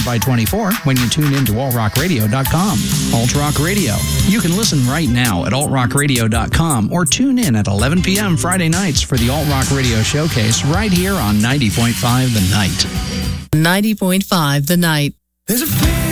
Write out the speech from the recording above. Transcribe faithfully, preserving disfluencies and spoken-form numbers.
by twenty-four when you tune in to alt rock radio dot com. Alt Rock Radio. You can listen right now at alt rock radio dot com or tune in at eleven p.m. Friday nights for the Alt Rock Radio Showcase right here on ninety point five The Night. ninety point five The Night. There's a